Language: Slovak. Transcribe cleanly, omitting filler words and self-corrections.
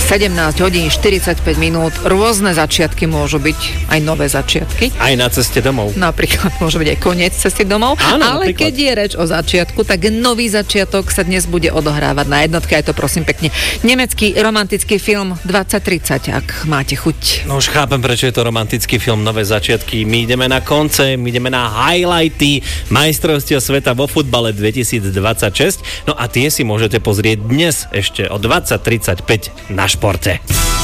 17 hodín 45 minút. Rôzne začiatky môžu byť, aj nové začiatky. Aj na ceste domov. Napríklad môže byť aj koniec cesty domov. Áno, ale napríklad. keď je reč o začiatku, tak nový začiatok sa dnes bude odohrávať na jednotke. Je to prosím pekne nemecký romantický film 2030, ak máte chuť. No už chápem, prečo je to romantický film Nové začiatky. My ideme na konce, my ideme na highlighty majstrovstiev sveta vo futbale 2026. No a tie si môžete pozrieť dnes ešte o 20:35 na Športe.